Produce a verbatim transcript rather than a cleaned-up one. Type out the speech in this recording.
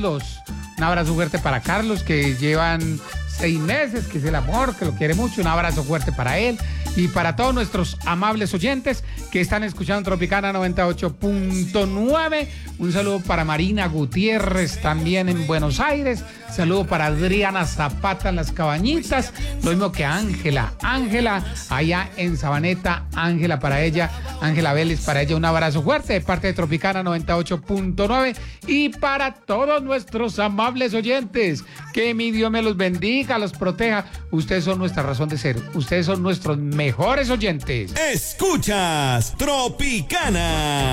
Carlos. Un abrazo fuerte para Carlos, que llevan seis meses, que es el amor, que lo quiere mucho. Un abrazo fuerte para él y para todos nuestros amables oyentes que están escuchando Tropicana noventa y ocho punto nueve. Un saludo para Marina Gutiérrez también en Buenos Aires. Saludo para Adriana Zapata en Las Cabañitas. Lo mismo que Ángela. Ángela allá en Sabaneta. Ángela para ella. Ángela Vélez para ella. Un abrazo fuerte de parte de Tropicana noventa y ocho punto nueve. Y para todos nuestros amables oyentes, que mi Dios me los bendiga, los proteja. Ustedes son nuestra razón de ser. Ustedes son nuestros mejores oyentes. Escuchas Tropicana.